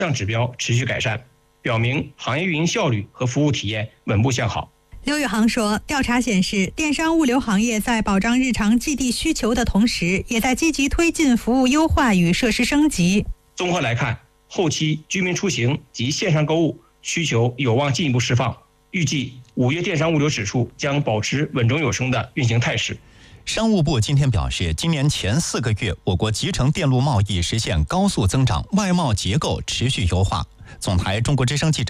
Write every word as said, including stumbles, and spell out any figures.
项指标持续改善，表明行业运营效率和服务体验稳步向好。 刘宇航说，调查显示，电商物流行业在保障日常寄递需求的同时，也在积极推进服务优化与设施升级。 综合来看，后期居民出行及线上购物需求有望进一步释放，预计五月电商物流指数将保持稳中有升的运行态势。 商务部今天表示，今年前四个月，我国集成电路贸易实现高速增长，外贸结构持续优化。总台中国之声记者